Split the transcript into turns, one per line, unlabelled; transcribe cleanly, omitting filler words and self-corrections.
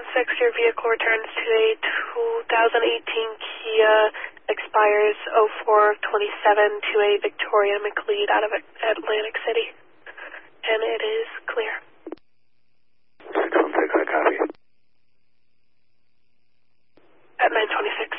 your vehicle returns to a 2018 Kia, expires 04/27 to a Victoria McLeod out of Atlantic City. And it is clear.
616, I copy.
At 9:26.